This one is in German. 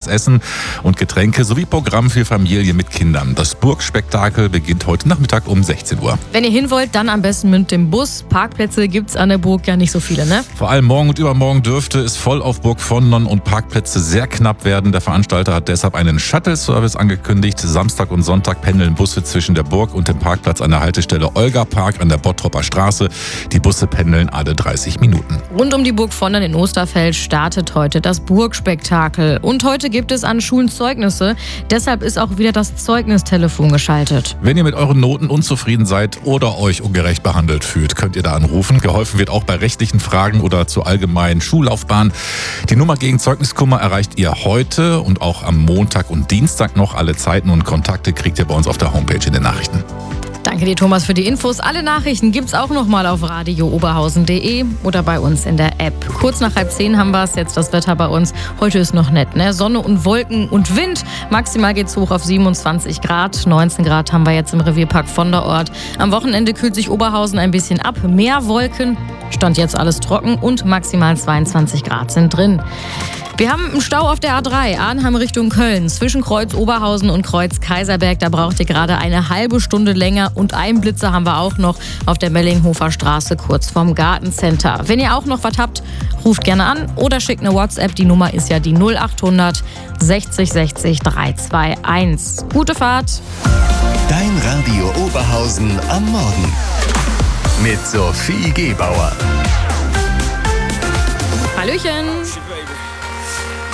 Essen und Getränke sowie Programm für Familien mit Kindern. Das Burgspektakel beginnt heute Nachmittag um 16 Uhr. Wenn ihr hin wollt, dann am besten mit dem Bus. Parkplätze gibt's an der Burg ja nicht so viele, ne? Vor allem morgen und übermorgen dürfte es voll auf Burg Vondern und Parkplätze sehr knapp werden. Der Veranstalter hat deshalb einen Shuttle-Service angekündigt. Samstag und Sonntag pendeln Busse zwischen der Burg und dem Parkplatz an der Haltestelle Olga Park an der Bottropper Straße. Die Busse pendeln alle 30 Minuten. Rund um die Burg Vondern in Osterfeld startet heute das Burgspektakel. Und heute gibt es an Schulen Zeugnisse. Deshalb ist auch wieder das Zeugnistelefon geschaltet. Wenn ihr mit euren Noten unzufrieden seid oder euch ungerecht behandelt fühlt, könnt ihr da anrufen. Geholfen wird auch bei rechtlichen Fragen oder zur allgemeinen Schullaufbahn. Die Nummer gegen Zeugniskummer erreicht ihr heute und auch am Montag und Dienstag noch. Alle Zeiten und Kontakte kriegt ihr bei uns auf der Homepage in den Nachrichten. Danke dir, Thomas, für die Infos. Alle Nachrichten gibt's auch nochmal auf radiooberhausen.de oder bei uns in der App. Kurz nach 9:30 haben wir es, jetzt das Wetter bei uns. Heute ist noch nett, ne? Sonne und Wolken und Wind. Maximal geht's hoch auf 27 Grad. 19 Grad haben wir jetzt im Revierpark Vonderort. Am Wochenende kühlt sich Oberhausen ein bisschen ab. Mehr Wolken, stand jetzt alles trocken und maximal 22 Grad sind drin. Wir haben einen Stau auf der A3, Arnhem Richtung Köln, zwischen Kreuz Oberhausen und Kreuz Kaiserberg. Da braucht ihr gerade eine halbe Stunde länger und Einblitzer haben wir auch noch auf der Mellinghofer Straße kurz vorm Gartencenter. Wenn ihr auch noch was habt, ruft gerne an oder schickt eine WhatsApp. Die Nummer ist ja die 0800 60 60 321. Gute Fahrt! Dein Radio Oberhausen am Morgen mit Sophie Gebauer. Hallöchen!